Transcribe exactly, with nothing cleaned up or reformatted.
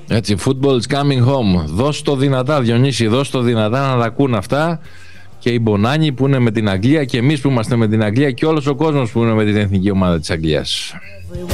Έτσι, football is coming home. Δώσ' το δυνατά, Διονύση, δώσ' το δυνατά να τα ακούν αυτά. Και οι Μπονάνοι που είναι με την Αγγλία και εμείς που είμαστε με την Αγγλία και όλος ο κόσμος που είναι με την εθνική ομάδα της Αγγλίας.